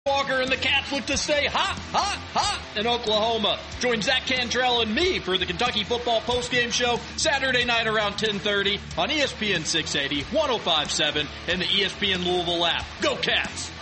Walker and the Cats look to stay hot, hot, hot in Oklahoma. Join Zach Cantrell and me for the Kentucky Football Postgame Show Saturday night around 10:30 on ESPN 680, 105.7, and the ESPN Louisville app. Go Cats!